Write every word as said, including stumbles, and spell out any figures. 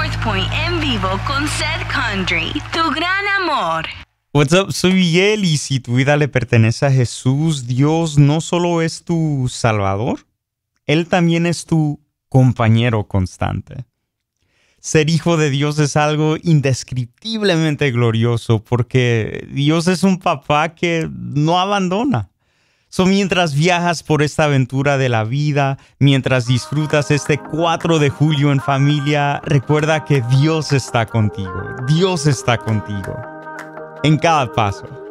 North Point en vivo con Seth Condry, tu gran amor. What's up, soy Miguel y si tu vida le pertenece a Jesús, Dios no solo es tu Salvador, Él también es tu compañero constante. Ser hijo de Dios es algo indescriptiblemente glorioso porque Dios es un papá que no abandona. So, mientras viajas por esta aventura de la vida, mientras disfrutas este cuatro de julio en familia, recuerda que Dios está contigo. Dios está contigo. En cada paso.